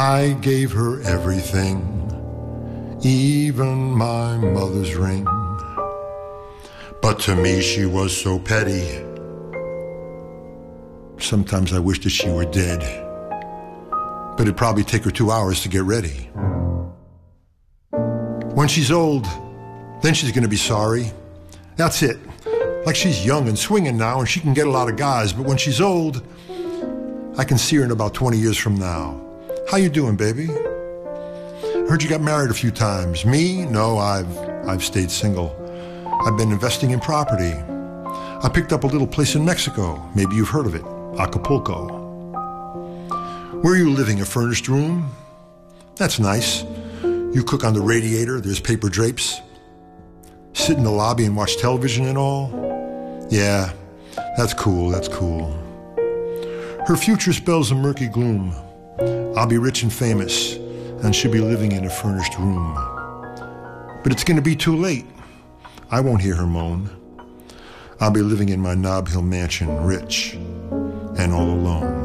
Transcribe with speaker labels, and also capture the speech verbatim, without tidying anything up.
Speaker 1: I gave her everything, even my mother's ring. But to me she was so petty. Sometimes I wish that she were dead. But it'd probably take her two hours to get ready. When she's old, then she's gonna be sorry. That's it. Like she's young and swinging now and she can get a lot of guys, but when she's old, I can see her in about twenty years from now. How you doing, baby? Heard you got married a few times. Me? No, I've I've stayed single. I've been investing in property. I picked up a little place in Mexico. Maybe you've heard of it. Acapulco. Where are you living? A furnished room? That's nice. You cook on the radiator. There's paper drapes. Sit in the lobby and watch television and all? Yeah, that's cool, that's cool. Her future spells a murky gloom. I'll be rich and famous, and she'll be living in a furnished room. But it's gonna be too late. I won't hear her moan. I'll be living in my Nob Hill mansion, rich and all alone.